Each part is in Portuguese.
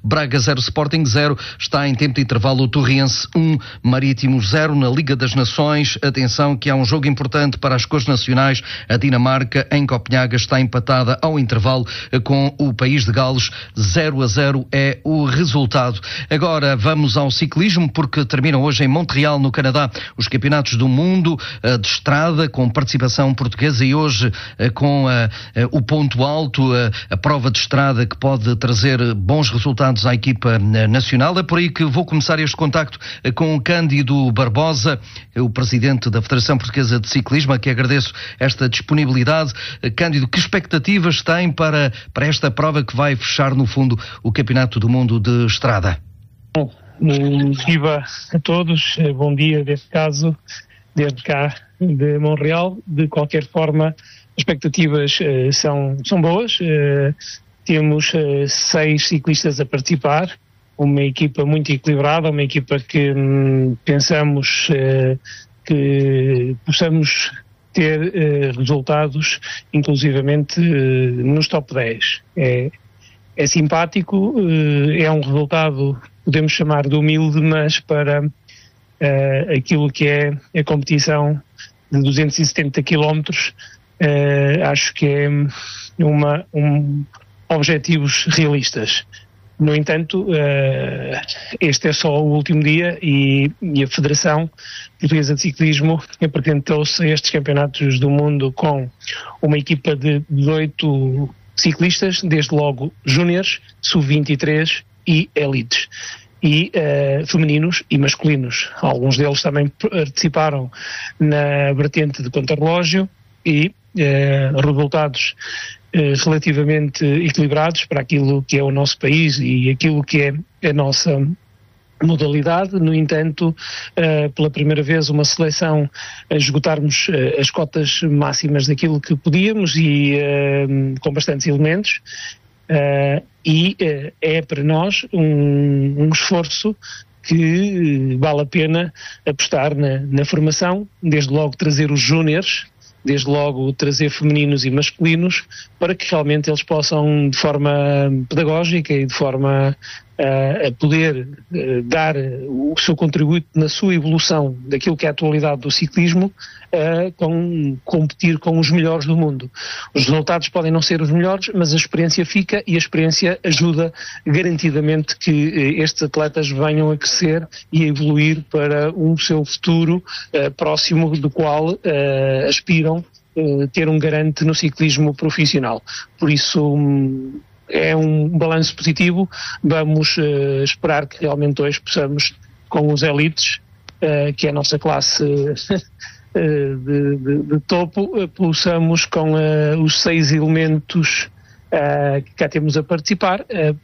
Braga 0, Sporting 0. Está em tempo de intervalo o Torriense 1, Marítimo 0 na Liga das Nações. Atenção que há um jogo importante para as cores nacionais. A Dinamarca em Copenhaga está empatada ao intervalo com o País de Gales. 0-0 é o resultado. Agora vamos ao ciclismo, porque terminam hoje em Montreal, no Canadá, os campeonatos do mundo de estrada, com participação portuguesa, e hoje com o ponto alto, a prova de estrada que pode trazer bons resultados à equipa nacional. É por aí que vou começar este contacto com o Cândido Barbosa, o presidente da Federação Portuguesa de Ciclismo, a que agradeço esta disponibilidade. Cândido, que expectativas tem para esta prova que vai fechar, no fundo, o Campeonato do Mundo de Estrada? Bom, viva a todos, bom dia, neste caso, desde cá de Montreal. De qualquer forma, as expectativas são boas. Temos 6 ciclistas a participar, uma equipa muito equilibrada, uma equipa que pensamos que possamos ter resultados, inclusivamente nos top 10. É simpático, é um resultado, podemos chamar de humilde, mas para aquilo que é a competição de 270 quilómetros, acho que é objetivos realistas. No entanto, este é só o último dia e a Federação Portuguesa de Ciclismo apresentou-se a estes campeonatos do mundo com uma equipa de 18 ciclistas, desde logo júniores, sub-23 e elites, e femininos e masculinos. Alguns deles também participaram na vertente de contrarrelógio e resultados relativamente equilibrados para aquilo que é o nosso país e aquilo que é a nossa modalidade. No entanto, pela primeira vez uma seleção a esgotarmos as cotas máximas daquilo que podíamos e com bastantes elementos, e é para nós um esforço que vale a pena apostar na formação, desde logo trazer os júniores, desde logo trazer femininos e masculinos, para que realmente eles possam, de forma pedagógica e de forma a poder dar o seu contributo na sua evolução daquilo que é a atualidade do ciclismo, competir com os melhores do mundo. Os resultados podem não ser os melhores, mas a experiência fica, e a experiência ajuda garantidamente que estes atletas venham a crescer e a evoluir para um seu futuro próximo, do qual aspiram ter um garante no ciclismo profissional. Por isso, é um balanço positivo. Vamos esperar que realmente hoje possamos, com os elites, que é a nossa classe de topo, possamos, com os 6 elementos que cá temos a participar,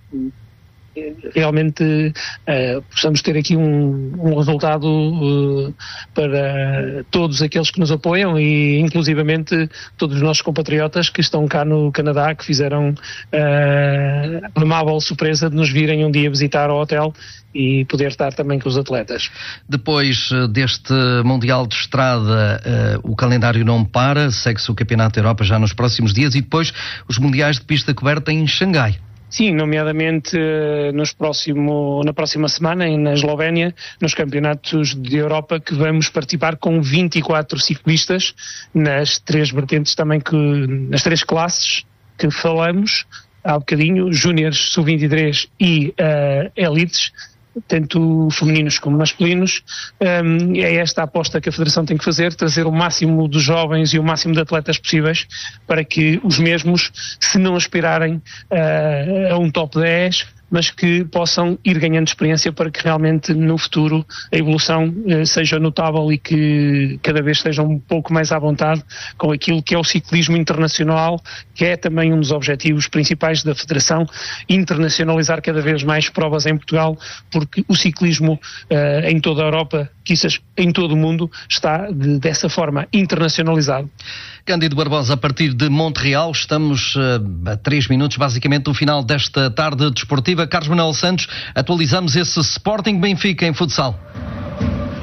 realmente possamos ter aqui um resultado para todos aqueles que nos apoiam, e inclusivamente todos os nossos compatriotas que estão cá no Canadá, que fizeram a amável surpresa de nos virem um dia visitar ao hotel e poder estar também com os atletas. Depois deste Mundial de Estrada, o calendário não para, segue-se o Campeonato da Europa já nos próximos dias, e depois os Mundiais de Pista Coberta em Xangai. Sim, nomeadamente na próxima semana, na Eslovénia, nos campeonatos de Europa, que vamos participar com 24 ciclistas nas 3 vertentes também, nas 3 classes que falamos há bocadinho, júniores, sub-23 e elites, tanto femininos como masculinos. É esta a aposta que a Federação tem que fazer, trazer o máximo de jovens e o máximo de atletas possíveis, para que os mesmos, se não aspirarem a um top 10, mas que possam ir ganhando experiência, para que realmente no futuro a evolução seja notável e que cada vez estejam um pouco mais à vontade com aquilo que é o ciclismo internacional, que é também um dos objetivos principais da Federação, internacionalizar cada vez mais provas em Portugal, porque o ciclismo em toda a Europa, quizás em todo o mundo, está dessa forma internacionalizado. Cândido Barbosa, a partir de Montreal, estamos a 3 minutos basicamente do final desta tarde desportiva. Carlos Manuel Santos, atualizamos esse Sporting Benfica em futsal.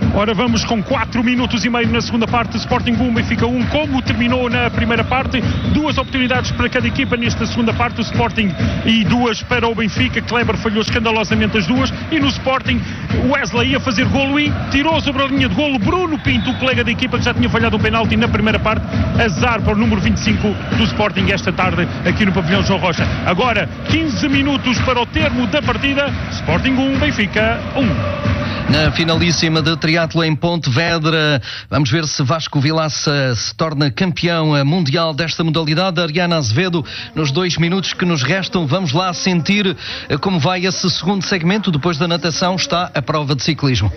Ora, vamos com 4 minutos e meio na segunda parte. Sporting 1, Benfica 1, como terminou na primeira parte. 2 oportunidades para cada equipa nesta segunda parte. O Sporting e 2 para o Benfica. Kleber falhou escandalosamente as 2. E no Sporting, Wesley ia fazer golo e tirou sobre a linha de golo Bruno Pinto, o colega da equipa que já tinha falhado um penalti na primeira parte. Azar para o número 25 do Sporting esta tarde aqui no pavilhão João Rocha. Agora 15 minutos para o termo da partida. Sporting 1, Benfica 1. Na finalíssima de triatlo em Pontevedra, vamos ver se Vasco Vilaça se torna campeão mundial desta modalidade. Ariana Azevedo, nos 2 minutos que nos restam, vamos lá sentir como vai esse segundo segmento. Depois da natação está a prova de ciclismo.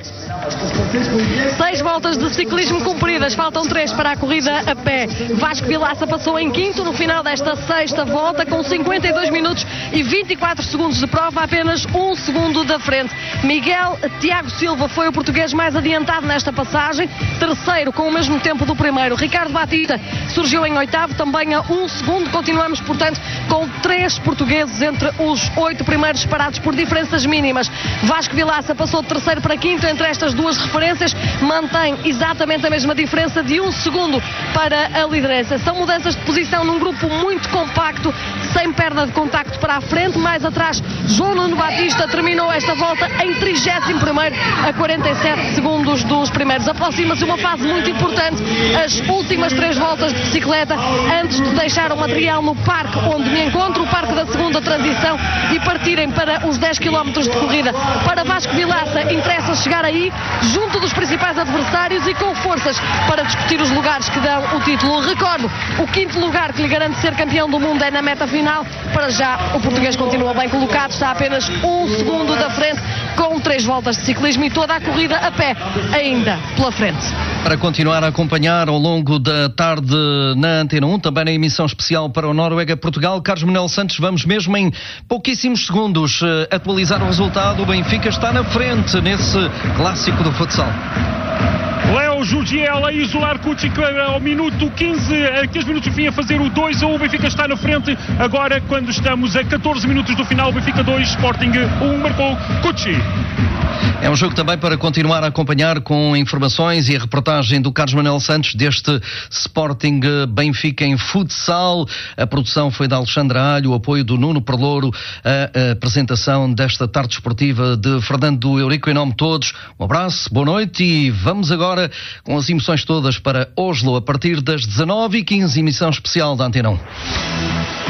6 voltas de ciclismo cumpridas, faltam 3 para a corrida a pé. Vasco Vilaça passou em quinto no final desta 6ª volta, com 52 minutos e 24 segundos de prova, apenas 1 segundo da frente. Miguel Tiago Silva foi o português mais adiantado nesta passagem, terceiro com o mesmo tempo do primeiro. Ricardo Batista surgiu em 8º, também a 1 segundo. Continuamos, portanto, com 3 portugueses entre os 8 primeiros separados por diferenças mínimas. Vasco Vilaça passou de terceiro para quinto entre estas duas referências, mantém exatamente a mesma diferença de 1 segundo para a liderança. São mudanças de posição num grupo muito compacto, sem perda de contacto para a frente. Mais atrás, João Nuno Batista terminou esta volta em 31º, a 47 segundos dos primeiros. Aproxima-se uma fase muito importante, as últimas 3 voltas de bicicleta, antes de deixar o material no parque onde me encontro, o parque da segunda transição, e partirem para os 10 km de corrida. Para Vasco Vilaça interessa chegar aí, junto dos principais adversários e com forças para discutir os lugares que dão o título. Recordo, o 5º lugar que lhe garante ser campeão do mundo é na meta final. Para já, o português continua bem colocado, está a apenas 1 segundo da frente, com 3 voltas de ciclismo e toda a corrida a pé ainda pela frente. Para continuar a acompanhar ao longo da tarde na Antena 1, também na emissão especial para o Noruega-Portugal, Carlos Manuel Santos, vamos mesmo em pouquíssimos segundos atualizar o resultado. O Benfica está na frente nesse clássico do futsal. Léo Jugiel a isolar Kucic ao minuto 15, a 15 minutos do fim, a fazer o 2-1. O Benfica está na frente. Agora, quando estamos a 14 minutos do final, o Benfica 2, Sporting 1, marcou Kucic. É um jogo também para continuar a acompanhar, com informações e a reportagem do Carlos Manuel Santos deste Sporting Benfica em futsal. A produção foi da Alexandra Alho, o apoio do Nuno Perlouro, a apresentação desta tarde esportiva de Fernando Eurico. Em nome de todos, um abraço, boa noite, e vamos agora com as emoções todas para Oslo a partir das 19h15, emissão especial da Antena 1.